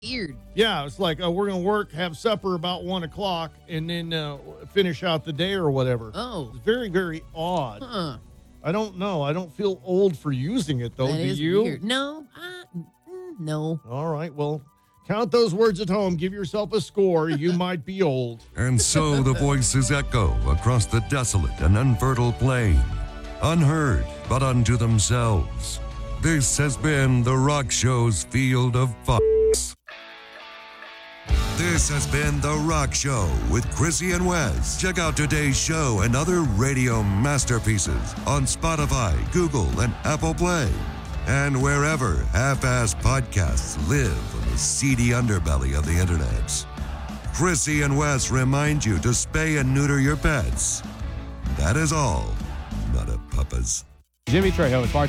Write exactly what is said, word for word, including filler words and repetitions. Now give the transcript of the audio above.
Weird. Yeah, it's like, uh, we're going to work, have supper about one o'clock, and then uh, finish out the day or whatever. Oh. It's very, very odd. Huh. I don't know. I don't feel old for using it, though. That Do is you? weird. No. Uh, mm, no. All right. Well, count those words at home. Give yourself a score. You might be old. And so the voices echo across the desolate and unfertile plain, unheard but unto themselves. This has been The Rock Show's Field of Fox. This has been The Rock Show with Chrissy and Wes. Check out today's show and other radio masterpieces on Spotify, Google, and Apple Play, and wherever half-ass podcasts live on the seedy underbelly of the internet. Chrissy and Wes remind you to spay and neuter your pets. That is all, not a puppas. Jimmy Trejo is bartender.